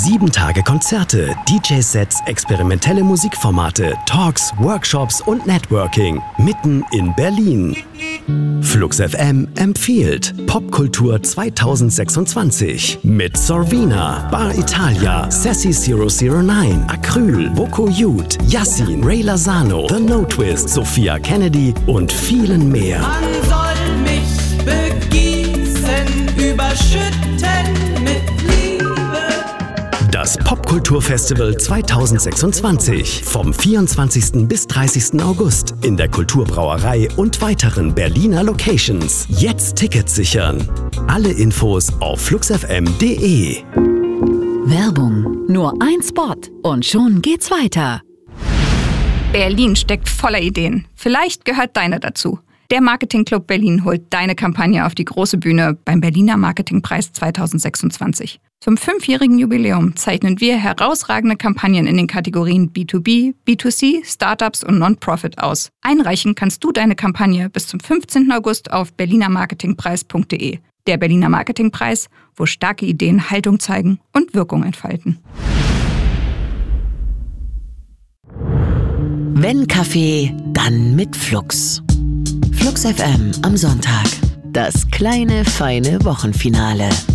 7 Tage Konzerte, DJ-Sets, experimentelle Musikformate, Talks, Workshops und Networking. Mitten in Berlin. Flux FM empfiehlt Popkultur 2026 mit Sorvina, Bar Italia, Sassy 009, Acryl, Boko Youth, Yassin, Ray Lozano, The No Twist, Sophia Kennedy und vielen mehr. Man soll mich begießen, überschütten mit Liebe. Das Popkulturfestival 2026 vom 24. bis 30. August in der Kulturbrauerei und weiteren Berliner Locations. Jetzt Tickets sichern. Alle Infos auf fluxfm.de. Werbung. Nur ein Spot und schon geht's weiter. Berlin steckt voller Ideen. Vielleicht gehört deine dazu. Der Marketing-Club Berlin holt deine Kampagne auf die große Bühne beim Berliner Marketingpreis 2026. Zum 5-jährigen Jubiläum zeichnen wir herausragende Kampagnen in den Kategorien B2B, B2C, Startups und Non-Profit aus. Einreichen kannst du deine Kampagne bis zum 15. August auf berlinermarketingpreis.de. Der Berliner Marketingpreis, wo starke Ideen Haltung zeigen und Wirkung entfalten. Wenn Kaffee, dann mit Flux. Flux FM am Sonntag. Das kleine, feine Wochenfinale.